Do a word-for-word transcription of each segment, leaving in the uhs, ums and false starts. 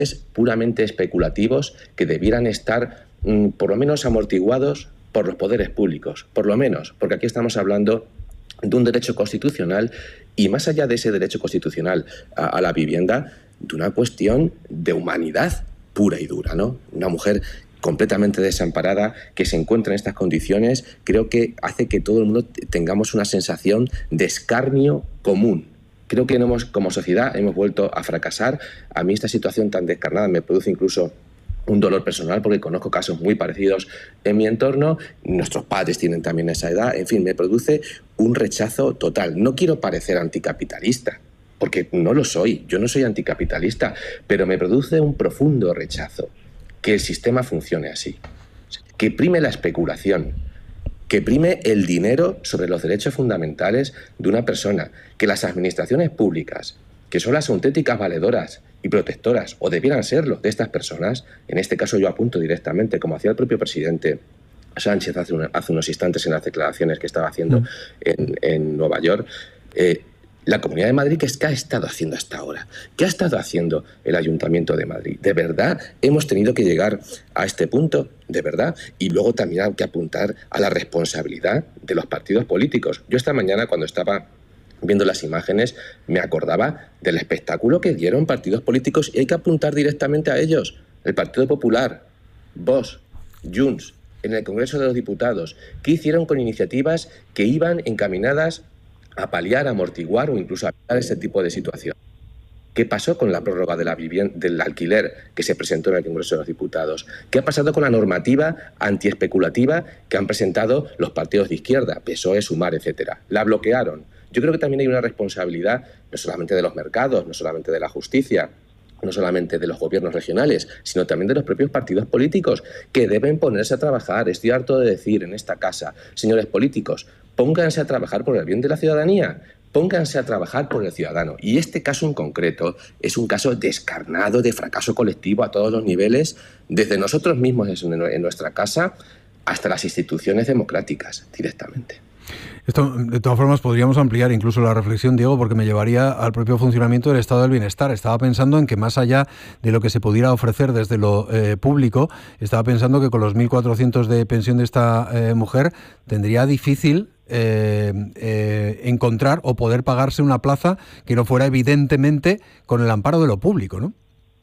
puramente especulativos que debieran estar mmm, por lo menos amortiguados por los poderes públicos, por lo menos, porque aquí estamos hablando de un derecho constitucional y más allá de ese derecho constitucional a, a la vivienda, de una cuestión de humanidad pura y dura, ¿no? Una mujer completamente desamparada que se encuentra en estas condiciones, creo que hace que todo el mundo tengamos una sensación de escarnio común. Creo que no hemos, como sociedad hemos vuelto a fracasar. A mí esta situación tan descarnada me produce incluso un dolor personal porque conozco casos muy parecidos en mi entorno. Nuestros padres tienen también esa edad. En fin, me produce un rechazo total. No quiero parecer anticapitalista, porque no lo soy. Yo no soy anticapitalista, pero me produce un profundo rechazo que el sistema funcione así, que prime la especulación, que prime el dinero sobre los derechos fundamentales de una persona, que las administraciones públicas, que son las auténticas valedoras y protectoras, o debieran serlo, de estas personas, en este caso yo apunto directamente, como hacía el propio presidente Sánchez hace, una, hace unos instantes en las declaraciones que estaba haciendo mm. en, en Nueva York, eh, la Comunidad de Madrid, ¿qué es que ha estado haciendo hasta ahora? ¿Qué ha estado haciendo el Ayuntamiento de Madrid? ¿De verdad hemos tenido que llegar a este punto? ¿De verdad? Y luego también hay que apuntar a la responsabilidad de los partidos políticos. Yo esta mañana, cuando estaba viendo las imágenes, me acordaba del espectáculo que dieron partidos políticos y hay que apuntar directamente a ellos. El Partido Popular, Vox, Junts, en el Congreso de los Diputados, ¿qué hicieron con iniciativas que iban encaminadas a paliar, a amortiguar o incluso a evitar ese tipo de situación? ¿Qué pasó con la prórroga de la vivienda, del alquiler que se presentó en el Congreso de los Diputados? ¿Qué ha pasado con la normativa antiespeculativa que han presentado los partidos de izquierda, P S O E, Sumar, etcétera? La bloquearon. Yo creo que también hay una responsabilidad no solamente de los mercados, no solamente de la justicia, no solamente de los gobiernos regionales, sino también de los propios partidos políticos, que deben ponerse a trabajar. Estoy harto de decir en esta casa, señores políticos, pónganse a trabajar por el bien de la ciudadanía, pónganse a trabajar por el ciudadano. Y este caso en concreto es un caso descarnado de fracaso colectivo a todos los niveles, desde nosotros mismos en nuestra casa hasta las instituciones democráticas directamente. Esto, de todas formas, podríamos ampliar incluso la reflexión, Diego, porque me llevaría al propio funcionamiento del estado del bienestar. Estaba pensando en que más allá de lo que se pudiera ofrecer desde lo eh, público, estaba pensando que con los mil cuatrocientos de pensión de esta eh, mujer tendría difícil eh, eh, encontrar o poder pagarse una plaza que no fuera evidentemente con el amparo de lo público, ¿no?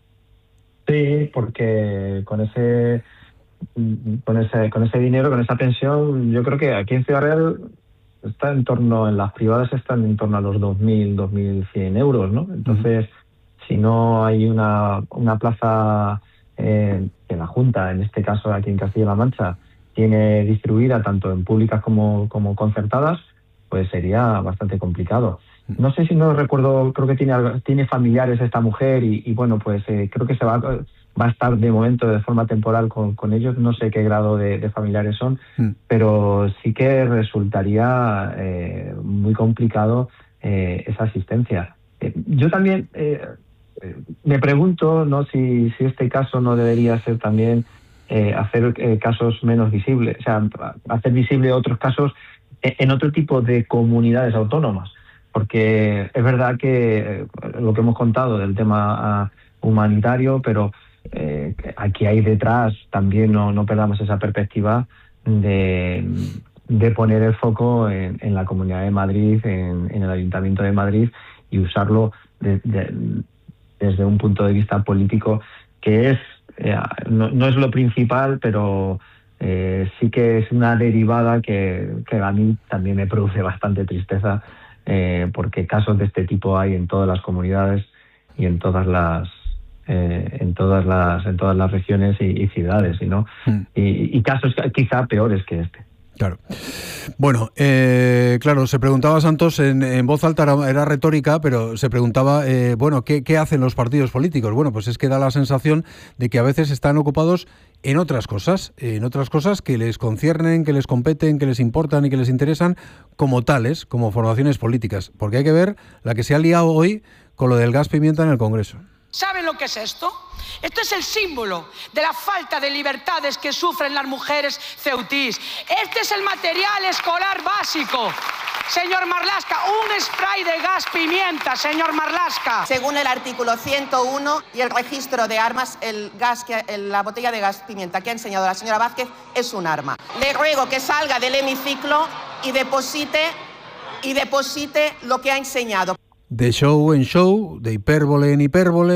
Sí, porque con ese, con ese, con ese dinero, con esa pensión, yo creo que aquí en Ciudad Real está en torno, en las privadas están en torno a los dos mil, dos mil cien euros, ¿no? Entonces, uh-huh. si no hay una, una plaza eh, que la Junta, en este caso aquí en Castilla-La Mancha, tiene distribuida tanto en públicas como, como concertadas, pues sería bastante complicado. No sé si no recuerdo, creo que tiene, tiene familiares esta mujer y, y bueno, pues eh, creo que se va, va a estar de momento de forma temporal con, con ellos. No sé qué grado de, de familiares son, mm. pero sí que resultaría eh, muy complicado eh, esa asistencia. Eh, yo también eh, me pregunto, ¿no?, si, si este caso no debería ser también eh, hacer eh, casos menos visibles, o sea, hacer visible otros casos en otro tipo de comunidades autónomas. Porque es verdad que lo que hemos contado del tema uh, humanitario, pero eh, aquí hay detrás también, no, no perdamos esa perspectiva de, de poner el foco en, en la Comunidad de Madrid, en, en el Ayuntamiento de Madrid y usarlo de, de, desde un punto de vista político que es eh, no, no es lo principal, pero eh, sí que es una derivada que, que a mí también me produce bastante tristeza. Eh, porque casos de este tipo hay en todas las comunidades y en todas las eh, en todas las en todas las regiones y, y ciudades, ¿y no? Mm. Y, y casos quizá peores que este. Claro. Bueno, eh, claro, se preguntaba Santos en, en voz alta, era, era retórica, pero se preguntaba, eh, bueno, ¿qué, ¿qué hacen los partidos políticos? Bueno, pues es que da la sensación de que a veces están ocupados en otras cosas, en otras cosas que les conciernen, que les competen, que les importan y que les interesan como tales, como formaciones políticas. Porque hay que ver la que se ha liado hoy con lo del gas pimienta en el Congreso. ¿Saben lo que es esto? Esto es el símbolo de la falta de libertades que sufren las mujeres ceutís. Este es el material escolar básico. Señor Marlaska, un spray de gas pimienta, señor Marlaska. Según el artículo ciento uno y el registro de armas, el gas que, la botella de gas pimienta que ha enseñado la señora Vázquez es un arma. Le ruego que salga del hemiciclo y deposite, y deposite lo que ha enseñado. De show en show, de hipérbole en hipérbole.